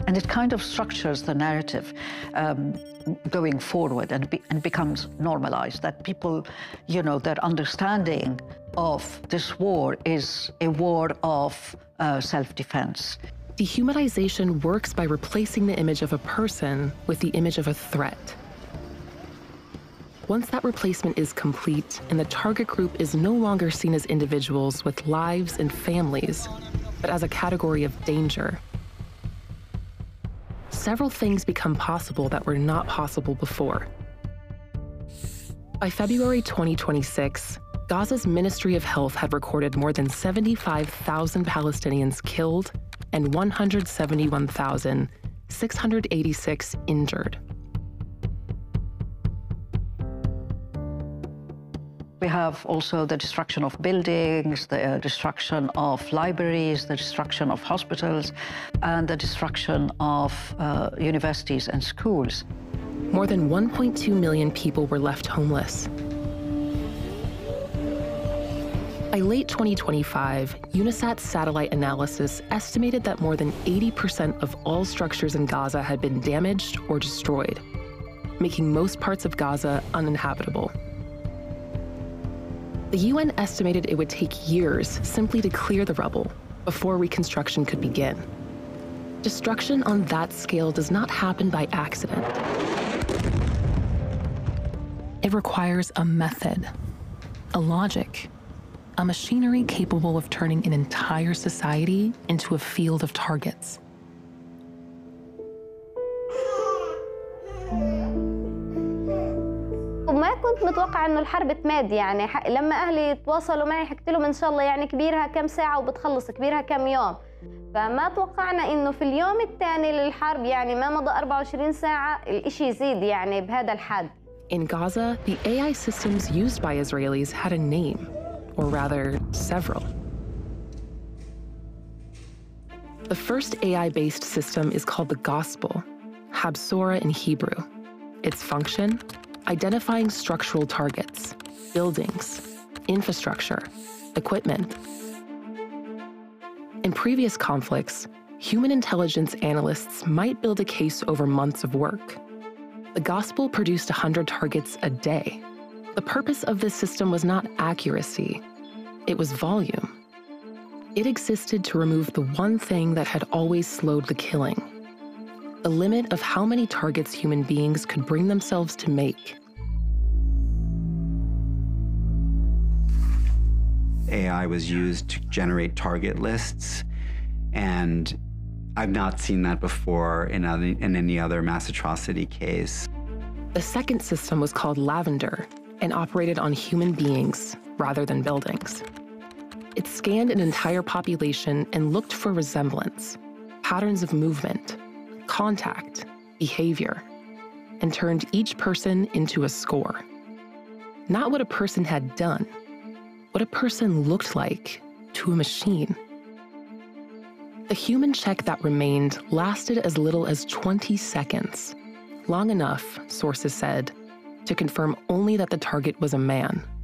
And it kind of structures the narrative going forward and becomes normalized, that people, their understanding of this war is a war of self-defense. Dehumanization works by replacing the image of a person with the image of a threat. Once that replacement is complete and the target group is no longer seen as individuals with lives and families, but as a category of danger, several things become possible that were not possible before. By February 2026, Gaza's Ministry of Health had recorded more than 75,000 Palestinians killed and 171,686 injured. We have also the destruction of buildings, the destruction of libraries, the destruction of hospitals, and the destruction of universities and schools. More than 1.2 million people were left homeless. By late 2025, UNISAT's satellite analysis estimated that more than 80% of all structures in Gaza had been damaged or destroyed, making most parts of Gaza uninhabitable. The UN estimated it would take years simply to clear the rubble before reconstruction could begin. Destruction on that scale does not happen by accident. It requires a method, a logic, a machinery capable of turning an entire society into a field of targets. وما كنت متوقع انه الحرب تماد، يعني لما اهلي تواصلوا معي حكيت لهم ان شاء الله يعني كبيرها كم ساعه وبتخلص، كبيرها كم يوم، فما توقعنا انه في اليوم الثاني للحرب يعني ما مضى 24 ساعه الاشي يزيد يعني بهذا الحد. In Gaza, the AI systems used by Israelis had a name, or rather, several. The first AI-based system is called the Gospel, Habsora in Hebrew. Its function? Identifying structural targets, buildings, infrastructure, equipment. In previous conflicts, human intelligence analysts might build a case over months of work. The Gospel produced 100 targets a day. The purpose of this system was not accuracy, it was volume. It existed to remove the one thing that had always slowed the killing: the limit of how many targets human beings could bring themselves to make. AI was used to generate target lists, and I've not seen that before in any other mass atrocity case. The second system was called Lavender and operated on human beings rather than buildings. It scanned an entire population and looked for resemblance, patterns of movement, contact, behavior, and turned each person into a score. Not what a person had done, what a person looked like to a machine. The human check that remained lasted as little as 20 seconds, long enough, sources said, to confirm only that the target was a man.